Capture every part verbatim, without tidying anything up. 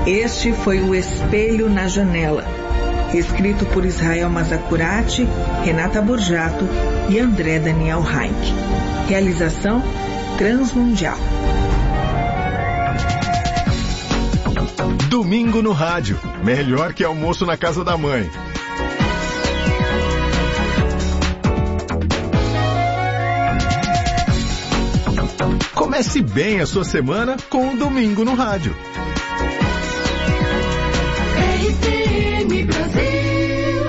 Este foi o Espelho na Janela, escrito por Israel Mazacurati, Renata Borjato e André Daniel Heinck. Realização Transmundial. Domingo no rádio, melhor que almoço na casa da mãe. Comece bem a sua semana com o Domingo no rádio. R T M Brasil.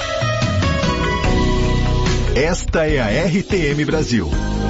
Esta é a R T M Brasil.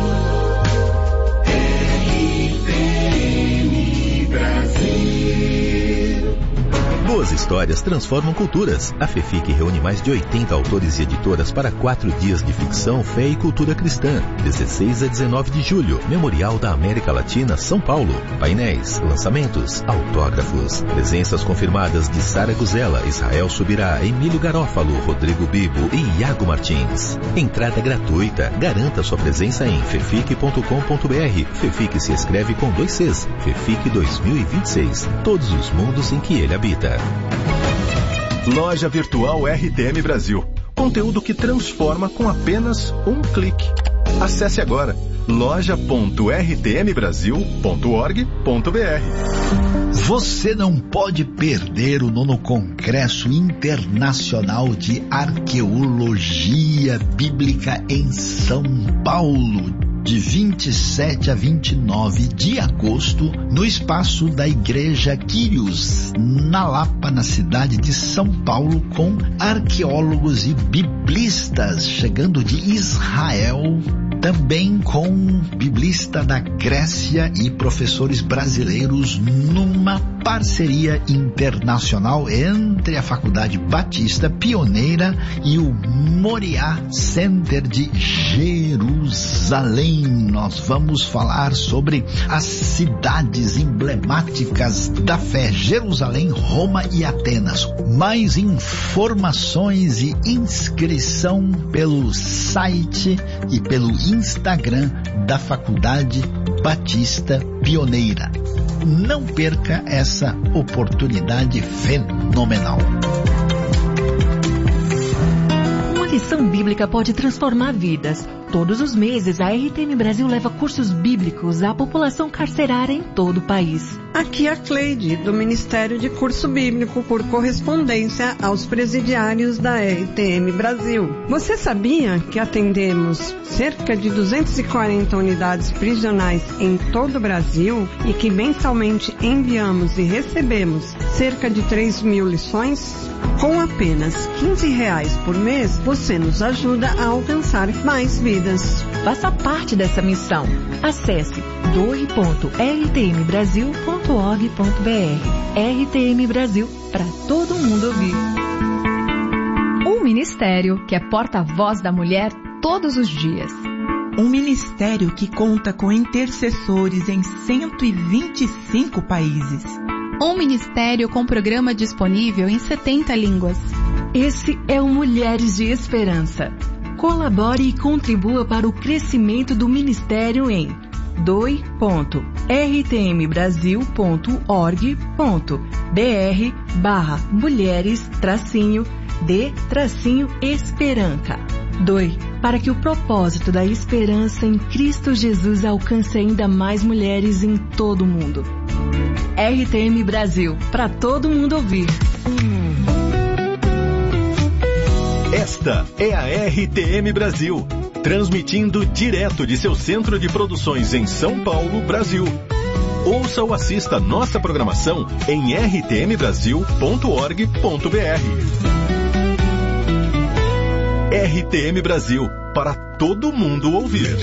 Boas histórias transformam culturas. A FEFIC reúne mais de oitenta autores e editoras para quatro dias de ficção, fé e cultura cristã. dezesseis a dezenove de julho, Memorial da América Latina, São Paulo. Painéis, lançamentos, autógrafos. Presenças confirmadas de Sara Guzella, Israel Subirá, Emílio Garófalo, Rodrigo Bibo e Iago Martins. Entrada gratuita. Garanta sua presença em fefic ponto com ponto br. FEFIC se escreve com dois Cs. FEFIC dois mil e vinte e seis. Todos os mundos em que ele habita. Loja Virtual R T M Brasil. Conteúdo que transforma com apenas um clique. Acesse agora loja ponto r t m brasil ponto org ponto b r. Você não pode perder o nono Congresso Internacional de Arqueologia Bíblica em São Paulo, de vinte e sete a vinte e nove de agosto, no espaço da Igreja Quírios, na Lapa, na cidade de São Paulo, com arqueólogos e biblistas chegando de Israel, também com biblista da Grécia e professores brasileiros, numa parceria internacional entre a Faculdade Batista Pioneira e o Moriá Center de Jerusalém. Nós vamos falar sobre as cidades emblemáticas da fé: Jerusalém, Roma e Atenas. Mais informações e inscrição pelo site e pelo Instagram da Faculdade Batista Pioneira. Não perca essa oportunidade fenomenal. Uma lição bíblica pode transformar vidas. Todos os meses, a R T M Brasil leva cursos bíblicos à população carcerária em todo o país. Aqui a Cleide, do Ministério de Curso Bíblico por Correspondência aos presidiários da R T M Brasil. Você sabia que atendemos cerca de duzentas e quarenta unidades prisionais em todo o Brasil e que mensalmente enviamos e recebemos cerca de três mil lições? Com apenas quinze reais por mês, você nos ajuda a alcançar mais vidas. Faça parte dessa missão. Acesse doe ponto r t m brasil ponto org ponto b r. R T M Brasil, para todo mundo ouvir. Um ministério que é porta-voz da mulher todos os dias. Um ministério que conta com intercessores em cento e vinte e cinco países. Um ministério com programa disponível em setenta línguas. Esse é o Mulheres de Esperança. Colabore e contribua para o crescimento do ministério em doe ponto r t m brasil ponto org ponto b r barra mulheres tracinho de tracinho esperança. Doe para que o propósito da esperança em Cristo Jesus alcance ainda mais mulheres em todo o mundo. R T M Brasil, para todo mundo ouvir. Esta é a R T M Brasil, transmitindo direto de seu centro de produções em São Paulo, Brasil. Ouça ou assista nossa programação em r t m brasil ponto org ponto b r. R T M Brasil, para todo mundo ouvir.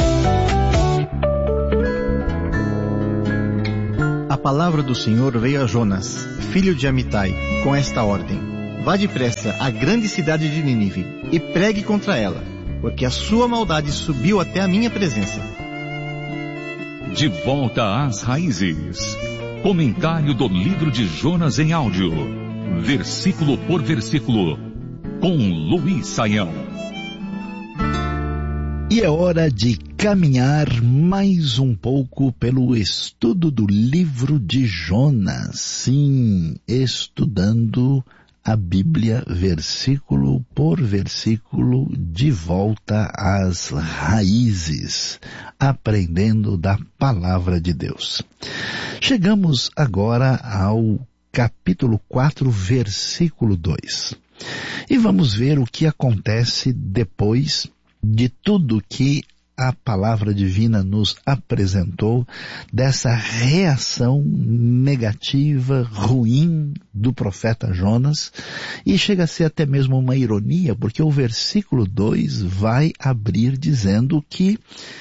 A palavra do Senhor veio a Jonas, filho de Amitai, com esta ordem: vá depressa à grande cidade de Nínive e pregue contra ela, porque a sua maldade subiu até a minha presença. De volta às raízes. Comentário do livro de Jonas em áudio, versículo por versículo, com Luiz Saião. E é hora de caminhar mais um pouco pelo estudo do livro de Jonas. Sim, estudando a Bíblia versículo por versículo, de volta às raízes, aprendendo da palavra de Deus. Chegamos agora ao capítulo quatro, versículo dois. E vamos ver o que acontece depois de tudo que a palavra divina nos apresentou, dessa reação negativa, ruim do profeta Jonas, e chega a ser até mesmo uma ironia, porque o versículo dois vai abrir dizendo que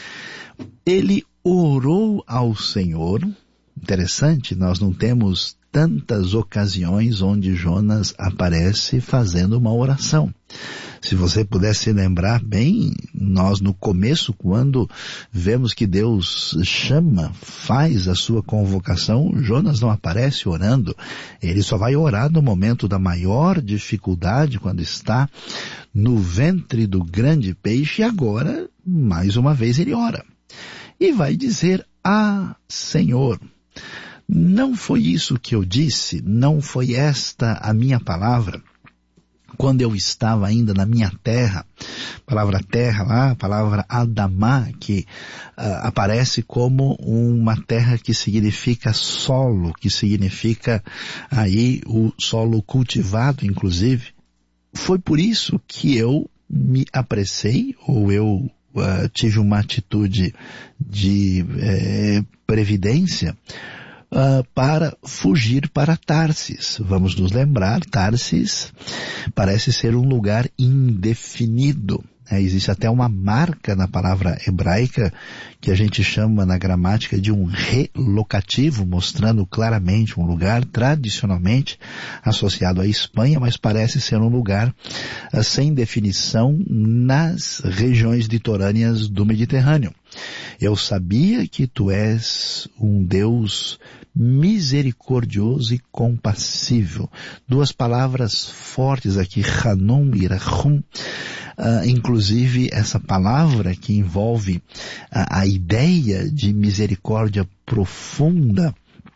ele orou ao Senhor. Interessante, nós não temos tantas ocasiões onde Jonas aparece fazendo uma oração. Se você pudesse se lembrar bem, nós no começo, quando vemos que Deus chama, faz a sua convocação, Jonas não aparece orando. Ele só vai orar no momento da maior dificuldade, quando está no ventre do grande peixe, e agora, mais uma vez, ele ora. E vai dizer: ah, Senhor, não foi isso que eu disse, não foi esta a minha palavra, quando eu estava ainda na minha terra. A palavra terra lá, a palavra Adamá, que uh, aparece como uma terra que significa solo, que significa aí o solo cultivado, inclusive. Foi por isso que eu me apressei, ou eu uh, tive uma atitude de eh, previdência, Uh, para fugir para Tarsis. Vamos nos lembrar, Tarsis parece ser um lugar indefinido. É, existe até uma marca na palavra hebraica que a gente chama na gramática de um relocativo, mostrando claramente um lugar tradicionalmente associado à Espanha, mas parece ser um lugar uh, sem definição nas regiões litorâneas do Mediterrâneo. Eu sabia que tu és um Deus misericordioso e compassível. Duas palavras fortes aqui, Hanum e Rahum. Uh, inclusive essa palavra que envolve a, a ideia de misericórdia profunda,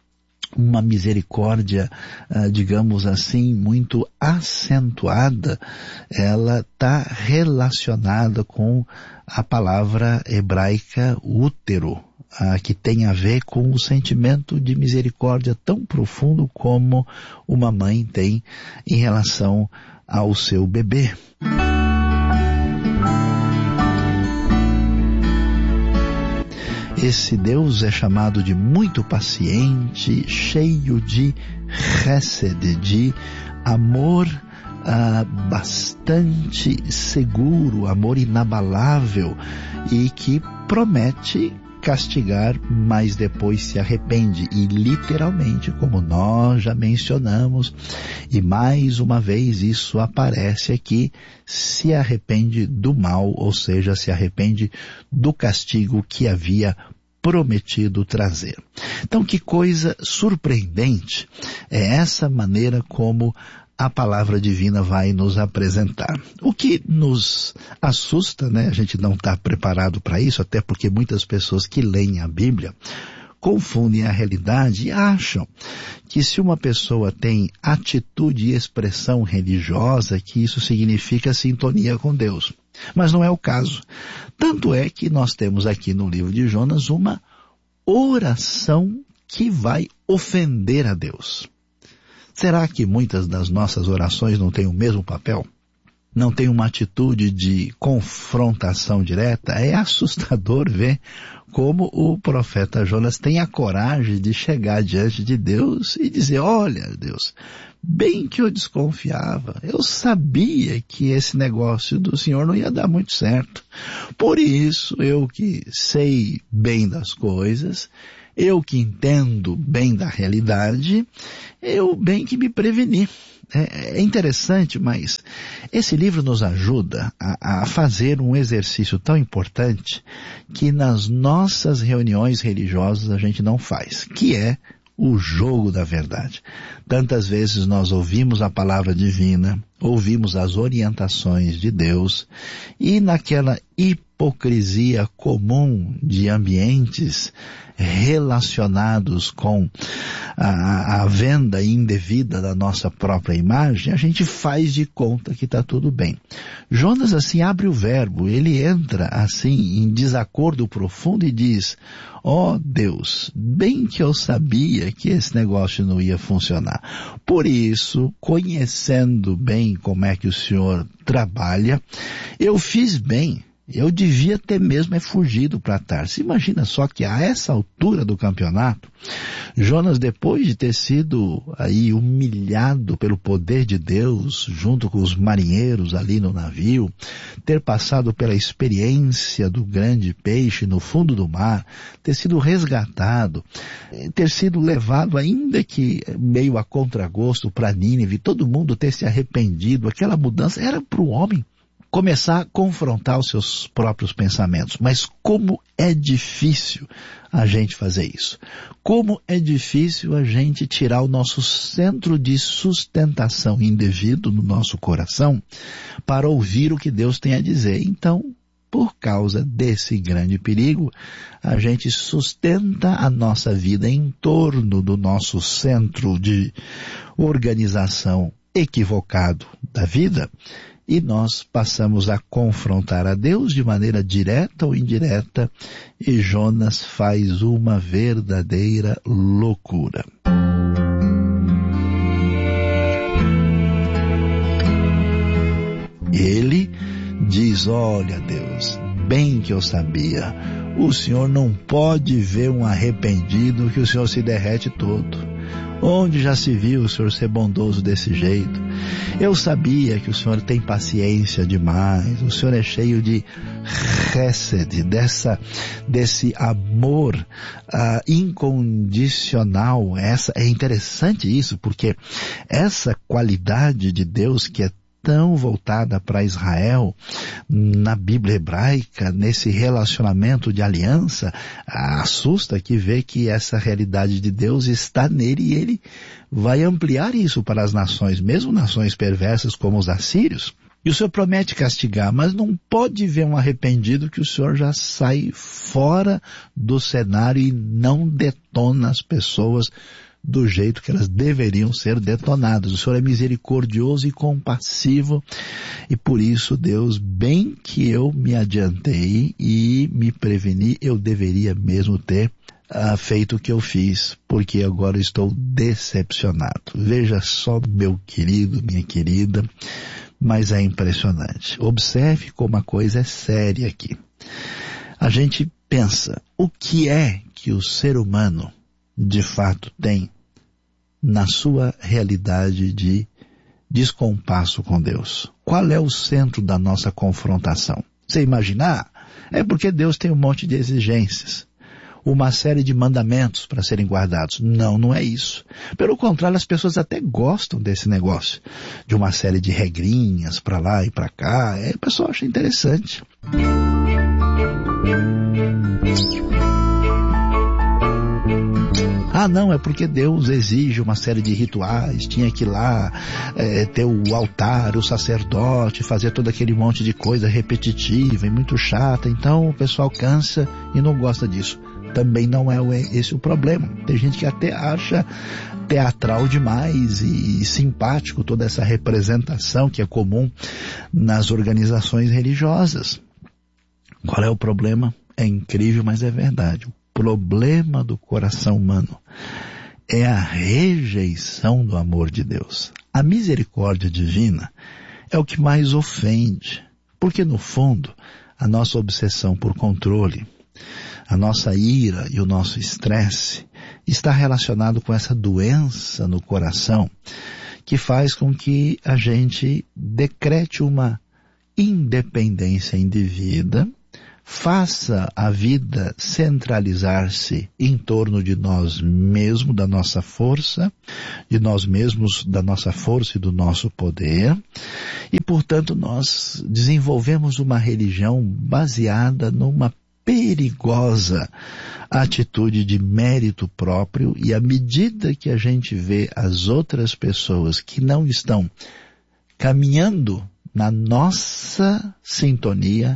uma misericórdia, uh, digamos assim, muito acentuada, ela está relacionada com a palavra hebraica útero, uh, que tem a ver com o sentimento de misericórdia tão profundo como uma mãe tem em relação ao seu bebê. Esse Deus é chamado de muito paciente, cheio de chesed, de amor uh, bastante seguro, amor inabalável, e que promete castigar, mas depois se arrepende. E literalmente, como nós já mencionamos, e mais uma vez isso aparece aqui, se arrepende do mal, ou seja, se arrepende do castigo que havia prometido trazer. Então, que coisa surpreendente é essa maneira como a palavra divina vai nos apresentar. O que nos assusta, né? A gente não está preparado para isso, até porque muitas pessoas que leem a Bíblia confundem a realidade e acham que se uma pessoa tem atitude e expressão religiosa, que isso significa sintonia com Deus. Mas não é o caso. Tanto é que nós temos aqui no livro de Jonas uma oração que vai ofender a Deus. Será que muitas das nossas orações não têm o mesmo papel? Não tem uma atitude de confrontação direta? É assustador ver como o profeta Jonas tem a coragem de chegar diante de Deus e dizer: olha, Deus, bem que eu desconfiava, eu sabia que esse negócio do Senhor não ia dar muito certo. Por isso, eu que sei bem das coisas, eu que entendo bem da realidade, eu bem que me preveni. É, é interessante, mas esse livro nos ajuda a, a fazer um exercício tão importante que nas nossas reuniões religiosas a gente não faz, que é o jogo da verdade. Tantas vezes nós ouvimos a palavra divina, ouvimos as orientações de Deus, e naquela hipótese hipocrisia comum de ambientes relacionados com a, a venda indevida da nossa própria imagem, a gente faz de conta que está tudo bem. Jonas assim abre o verbo, ele entra assim em desacordo profundo e diz: ó oh Deus, bem que eu sabia que esse negócio não ia funcionar. Por isso, conhecendo bem como é que o Senhor trabalha, eu fiz bem. Eu devia ter mesmo é fugido para Tarso. Imagina só que a essa altura do campeonato, Jonas, depois de ter sido aí humilhado pelo poder de Deus, junto com os marinheiros ali no navio, ter passado pela experiência do grande peixe no fundo do mar, ter sido resgatado, ter sido levado, ainda que meio a contragosto, para Nínive, todo mundo ter se arrependido, aquela mudança era para o homem começar a confrontar os seus próprios pensamentos. Mas como é difícil a gente fazer isso. Como é difícil a gente tirar o nosso centro de sustentação indevido no nosso coração para ouvir o que Deus tem a dizer. Então, por causa desse grande perigo, a gente sustenta a nossa vida em torno do nosso centro de organização equivocado da vida, e nós passamos a confrontar a Deus de maneira direta ou indireta, e Jonas faz uma verdadeira loucura. Ele diz: olha Deus, bem que eu sabia, o Senhor não pode ver um arrependido que o Senhor se derrete todo. Onde já se viu o Senhor ser bondoso desse jeito? Eu sabia que o Senhor tem paciência demais, o Senhor é cheio de chesed, dessa, desse amor uh, incondicional. Essa, é interessante isso, porque essa qualidade de Deus que é tão voltada para Israel, na Bíblia hebraica, nesse relacionamento de aliança, assusta que vê que essa realidade de Deus está nele e ele vai ampliar isso para as nações, mesmo nações perversas como os assírios. E o Senhor promete castigar, mas não pode ver um arrependido que o Senhor já sai fora do cenário e não detona as pessoas do jeito que elas deveriam ser detonadas. O Senhor é misericordioso e compassivo, e por isso, Deus, bem que eu me adiantei e me preveni, eu deveria mesmo ter uh, feito o que eu fiz, porque agora estou decepcionado. Veja só, meu querido, minha querida, mas é impressionante. Observe como a coisa é séria aqui. A gente pensa, o que é que o ser humano de fato tem na sua realidade de descompasso com Deus? Qual é o centro da nossa confrontação? Você imaginar? É porque Deus tem um monte de exigências, uma série de mandamentos para serem guardados. Não, não é isso. Pelo contrário, as pessoas até gostam desse negócio, de uma série de regrinhas para lá e para cá. É, o pessoal acha interessante. Ah, não, é porque Deus exige uma série de rituais, tinha que ir lá é, ter o altar, o sacerdote, fazer todo aquele monte de coisa repetitiva e muito chata, então o pessoal cansa e não gosta disso. Também não é esse o problema. Tem gente que até acha teatral demais e, e simpático toda essa representação que é comum nas organizações religiosas. Qual é o problema? É incrível, mas é verdade. O problema do coração humano é a rejeição do amor de Deus. A misericórdia divina é o que mais ofende, porque no fundo a nossa obsessão por controle, a nossa ira e o nosso estresse está relacionado com essa doença no coração que faz com que a gente decrete uma independência indevida, faça a vida centralizar-se em torno de nós mesmos, da nossa força, de nós mesmos, da nossa força e do nosso poder, e portanto nós desenvolvemos uma religião baseada numa perigosa atitude de mérito próprio, e à medida que a gente vê as outras pessoas que não estão caminhando na nossa sintonia,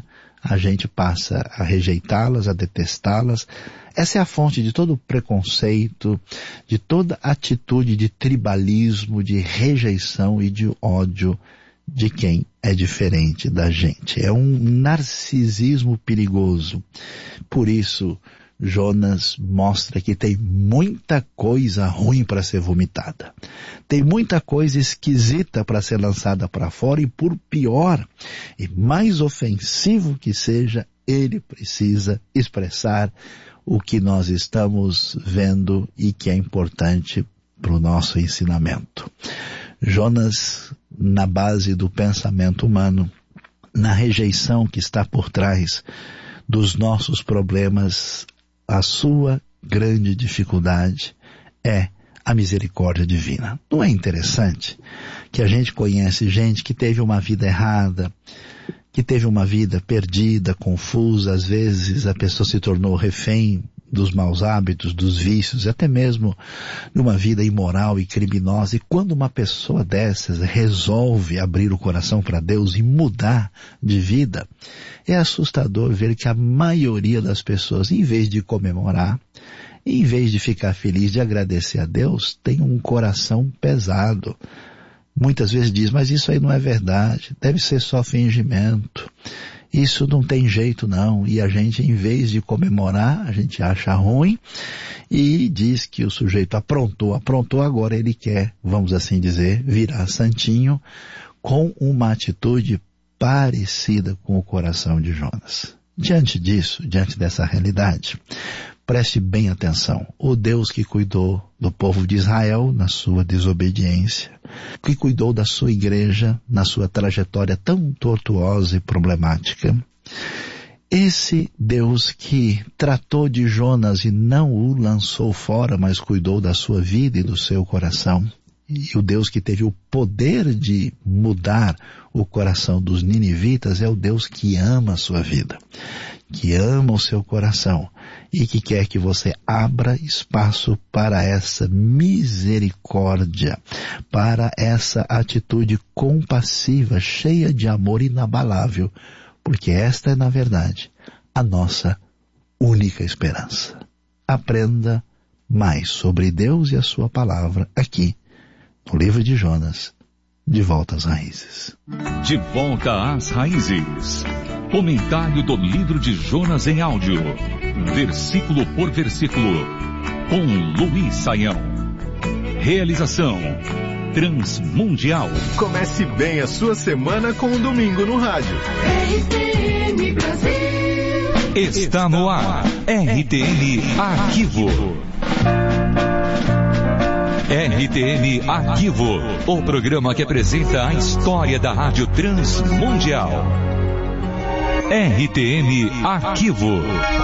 a gente passa a rejeitá-las, a detestá-las. Essa é a fonte de todo o preconceito, de toda atitude de tribalismo, de rejeição e de ódio de quem é diferente da gente. É um narcisismo perigoso. Por isso, Jonas mostra que tem muita coisa ruim para ser vomitada. Tem muita coisa esquisita para ser lançada para fora e, por pior e mais ofensivo que seja, ele precisa expressar o que nós estamos vendo e que é importante para o nosso ensinamento. Jonas, na base do pensamento humano, na rejeição que está por trás dos nossos problemas, a sua grande dificuldade é a misericórdia divina. Não é interessante que a gente conhece gente que teve uma vida errada, que teve uma vida perdida, confusa, às vezes a pessoa se tornou refém dos maus hábitos, dos vícios, até mesmo numa vida imoral e criminosa. E quando uma pessoa dessas resolve abrir o coração para Deus e mudar de vida, é assustador ver que a maioria das pessoas, em vez de comemorar, em vez de ficar feliz, de agradecer a Deus, tem um coração pesado. Muitas vezes diz, mas isso aí não é verdade, deve ser só fingimento. Isso não tem jeito não. E a gente, em vez de comemorar, a gente acha ruim e diz que o sujeito aprontou, aprontou, agora ele quer, vamos assim dizer, virar santinho com uma atitude parecida com o coração de Jonas. Diante disso, diante dessa realidade, preste bem atenção. O Deus que cuidou do povo de Israel na sua desobediência, que cuidou da sua igreja na sua trajetória tão tortuosa e problemática, esse Deus que tratou de Jonas e não o lançou fora, mas cuidou da sua vida e do seu coração, e o Deus que teve o poder de mudar o coração dos ninivitas é o Deus que ama a sua vida, que ama o seu coração e que quer que você abra espaço para essa misericórdia, para essa atitude compassiva, cheia de amor inabalável, porque esta é, na verdade, a nossa única esperança. Aprenda mais sobre Deus e a sua palavra aqui, no livro de Jonas, De Volta às Raízes. De Volta às Raízes. Comentário do livro de Jonas em áudio, versículo por versículo, com Luiz Saião. Realização Transmundial. Comece bem a sua semana com um domingo no rádio. R T M Brasil. Está no ar, R T M Arquivo. R T M Arquivo, o programa que apresenta a história da Rádio Transmundial. R T M Arquivo.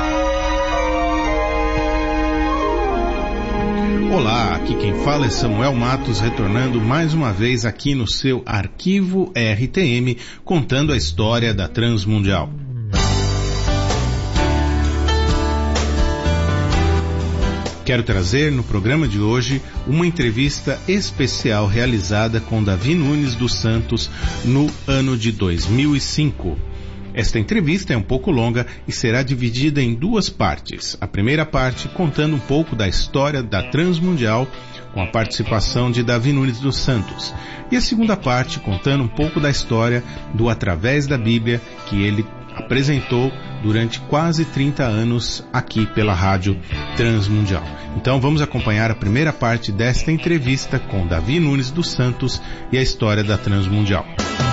Olá, aqui quem fala é Samuel Matos, retornando mais uma vez aqui no seu Arquivo R T M, contando a história da Transmundial. Quero trazer no programa de hoje uma entrevista especial realizada com Davi Nunes dos Santos no ano de dois mil e cinco. Esta entrevista é um pouco longa e será dividida em duas partes. A primeira parte contando um pouco da história da Transmundial, com a participação de Davi Nunes dos Santos. E a segunda parte contando um pouco da história do Através da Bíblia, que ele apresentou durante quase trinta anos aqui pela Rádio Transmundial. Então vamos acompanhar a primeira parte desta entrevista com Davi Nunes dos Santos e a história da Transmundial.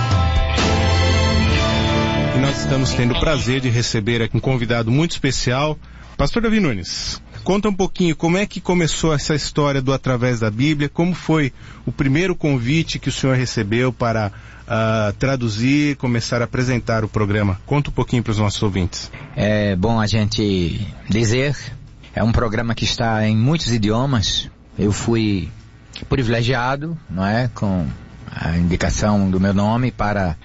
E nós estamos tendo o prazer de receber aqui um convidado muito especial, Pastor Davi Nunes. Conta um pouquinho como é que começou essa história do Através da Bíblia, como foi o primeiro convite que o senhor recebeu para uh, traduzir, começar a apresentar o programa. Conta um pouquinho para os nossos ouvintes. É bom a gente dizer, é um programa que está em muitos idiomas. Eu fui privilegiado, não é, com a indicação do meu nome para